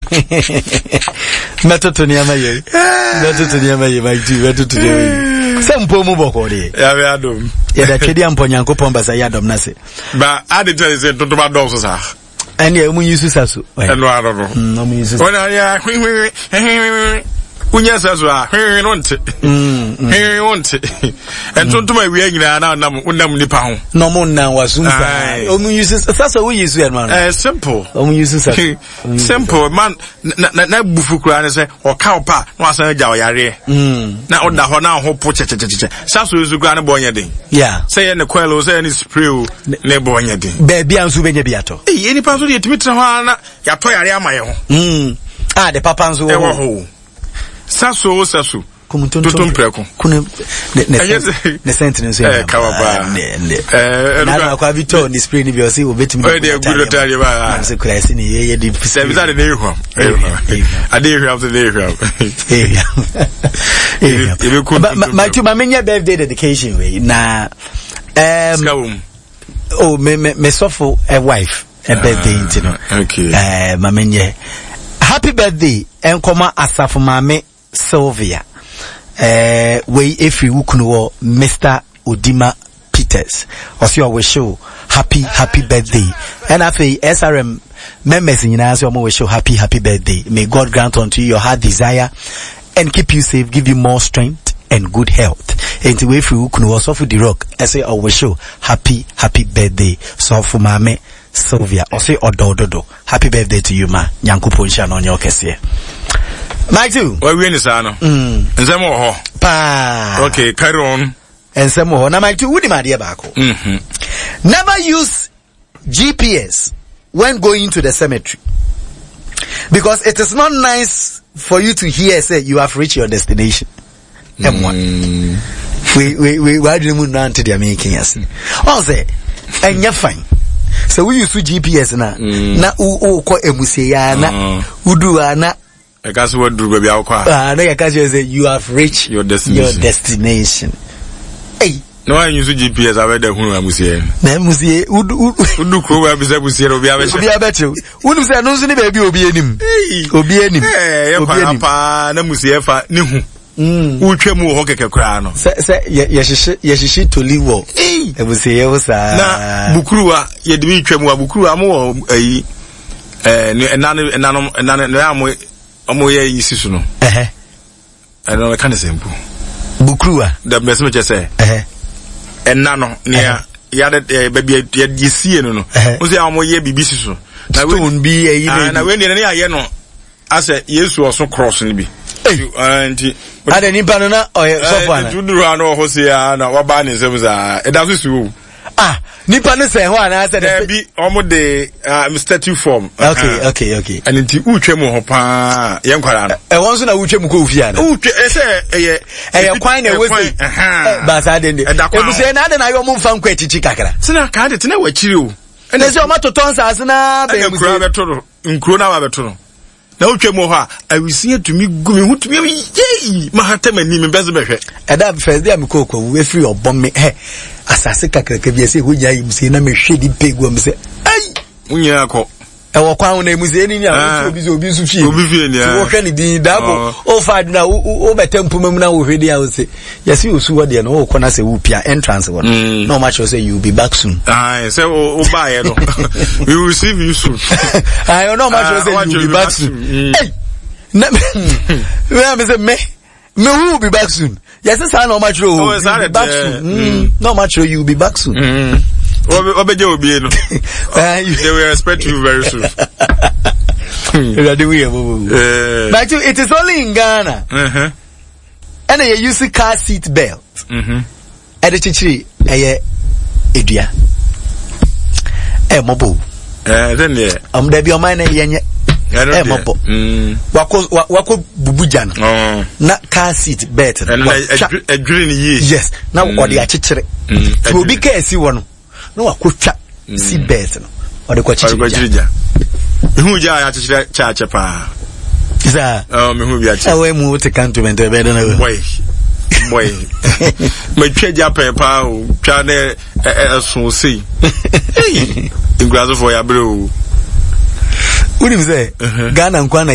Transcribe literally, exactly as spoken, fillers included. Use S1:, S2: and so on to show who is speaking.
S1: Metoto ni amaye. Metoto ni amaye my dear. Metoto ni. Sempo mu boko de.
S2: Ya be adom.
S1: Ya da twedi ampo Nyankopon basa ya adom na se.
S2: Ba ade tell say toto ba do so sa.
S1: Ene mu yusu saso.
S2: Eno ado no.
S1: No mu yusu.
S2: Ona ya unya saso a hwe no nte. Mm. Hwe wonte. Entonto ma wi anyina na nam unam nipa ho.
S1: No mo nan wasunsa. O mu yusu saso wo yusu e man.
S2: Eh simple.
S1: O mu yusu saso.
S2: Simple man na na bufu kura ne say o ka opa na asan ja o yare. Mm. Na oda ho na ho po chechecheche. Saso yusu kura ne bo nya den.
S1: Yeah.
S2: Say ne coil say ne spray ne bo nya den.
S1: Be bia nso benya biato.
S2: Eh eni pa so de timi tra ho na ya to yare amaye ho.
S1: Mm. Ah de papa nso
S2: wo ho. Saso saso. Tutum preko.
S1: Kuna ne ne sentence
S2: eh kawaba.
S1: Eh na kwa Victor ni spray ni bi o say obetimi.
S2: O de guru tari ba.
S1: Se Christ ni ye ye di
S2: service ade dey hwam. Ade hwam to dey hwam.
S1: Eh. My two my menya birthday dedication we na um oh me me me sofo a wife a birthday you know.
S2: Okay.
S1: Eh my menya happy birthday enkoma asafo mame Sylvia. Uh, we if you know Mister Odima Peters, also your wish you happy happy birthday. And after S R M members in your wish you happy happy birthday. May God grant unto you your heart desire and keep you safe, give you more strength and good health. And to if you know also for the rock, I say I wish you happy happy birthday. So for mame Sylvia, or say odododo. Happy birthday to you, ma. Nyanku Ponsha on your case here. Mike too.
S2: What we say no? Mm. Nsemo ho.
S1: Pa.
S2: Okay, carry on.
S1: Nsemo ho. Na Mike too, wudi ma dia bako.
S2: Mhm.
S1: Never use G P S when going to the cemetery. Because it is not nice for you to hear say you have reached your destination. M one. Mm. We we we why do you know they are making us? All say, and you're fine. So we use G P S na mm. na u u ko emusie ya na udu na
S2: I guess what do baby akwa.
S1: Ah, na ka say you have reached
S2: your destination.
S1: Your destination. Hey.
S2: No I use G P S abeda hunu amusie.
S1: Na amusie udu
S2: udu ko wa bisa amusie obi abehye.
S1: Obi abehye. Unu say no so ni ba bi obi enim. Obi enim.
S2: Eh, obi enim. Pa na amusie fa ni hu. Mm. Utwemu ho keke kra no.
S1: Se se ye hyehyɛ ye hyehyɛ toliwo. Eh. Amusie wo sa.
S2: Na bukuruwa ye de utwemu abukuruwa mo wo ayi eh enano enano enano na amo amo ye yisi so no.
S1: Eh.
S2: Eno me kan sempu.
S1: Bukuruwa.
S2: Da me se say.
S1: Eh.
S2: Enano nia ya de baby ye yisie no no. Wo se amo ye bibisi so.
S1: Na we bi ayi
S2: na. Na we ni na ye no. Ase Yesu oso cross ni bi. Anti
S1: ada ni pa no na oye so fa na
S2: tuduru ano ho se ya na wa ba ni nsem za e da so su
S1: ah ni pa ne se ho ana se
S2: de bi omo de statue form.
S1: Okay okay okay
S2: and nti utwem ho pa ye nkwara no
S1: e won so na utwem ko ofia na
S2: utwe e se eye
S1: eye kwan na wesi ba sa de e bu se na de na yo mo mfa nkwa chichi kakra
S2: sina ka de tena wachiri o
S1: e se o matoton sa asina
S2: be bu se beto nkro na ba beto no na utwemu ha awisia tumi gumi hutumi yi mahatama ni me beze behwe
S1: eda first day amekoko we free obome he asase kakraka bi ese honya yi mse na mehwe di pegu am se ai
S2: unya akọ
S1: e wo kwan na muse ni ni a obi so obi so fie
S2: obi fie ni
S1: wo hwe ni din da bo o fa na o betempu mem na wo hwe di a o se yesi osu wo de no wo kona se wo pia entrance wo no much say you be back soon
S2: ah say o ba ye no we will receive you soon
S1: I no much say you be back soon hey na we am say me me will be back soon yes say no much o back soon no much you be back soon
S2: obeje obi no they will expect you very soon.
S1: But it is only in Ghana. Uh-huh. And you use car seat belt. Mhm. And the chichi eh edua. Eh mobo.
S2: Eh then there.
S1: Am there be o man yenye. Eh mobo. Mm. Wako wako bubujan. Oh. Na car seat belt.
S2: And a green ye.
S1: Yes. Now what the achichire. Mm. So be care see one. No wakotwa seat belt no. Or the kwachichire.
S2: Who ja ya chichire cha cha pa.
S1: Isa.
S2: Oh me hu bi achi.
S1: Awe mu te cantonment e be do na.
S2: Boy. Boy. Me twa ja pa pa o twa na so sei. Hey. Ingrazo for ya bro.
S1: Uni mze Ghana nkwa na